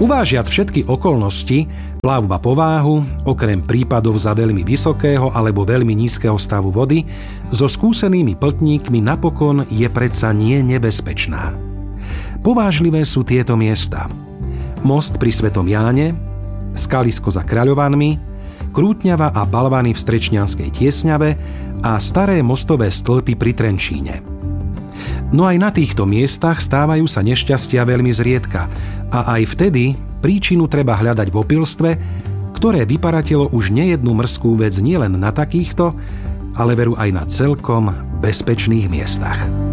Uvážiac všetky okolnosti, plavba po váhu, okrem prípadov za veľmi vysokého alebo veľmi nízkeho stavu vody, so skúsenými pltníkmi napokon je predsa nie nebezpečná. Povážlivé sú tieto miesta: most pri Svetom Jáne, skalisko za Kráľovanmi, Krútňava a balvany v Strečňanskej Tiesňave a staré mostové stĺpy pri Trenčíne. No aj na týchto miestach stávajú sa nešťastia veľmi zriedka a aj vtedy príčinu treba hľadať v opilstve, ktoré vyparatilo už nejednú mrskú vec nielen na takýchto, ale veru aj na celkom bezpečných miestach.